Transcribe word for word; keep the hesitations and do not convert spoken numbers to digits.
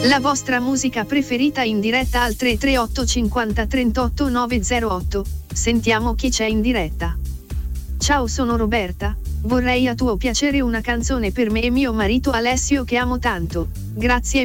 La vostra musica preferita in diretta al tre tre otto cinquanta trentotto nove zero otto. Sentiamo chi c'è in diretta. Ciao, sono Roberta. Vorrei a tuo piacere una canzone per me e mio marito Alessio che amo tanto. Grazie.